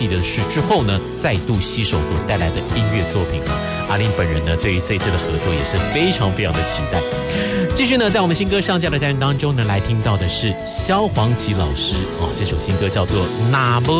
的是之后呢，再度携手所带来的音乐作品啊，阿玲本人呢，对于这一次的合作也是非常非常的期待。继续呢，在我们新歌上架的单元当中呢，来听到的是萧煌奇老师哦，这首新歌叫做《哪无